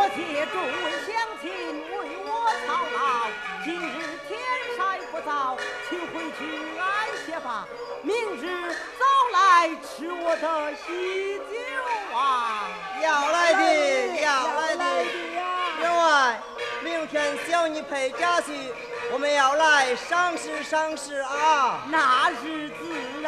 借众位乡亲为我操劳，今日天晒不早，请回去安歇吧。明日早来吃我的喜酒啊！ 要来的，要来的。员外，明天小女陪家婿，我们要来赏识赏识啊！ 那日自然。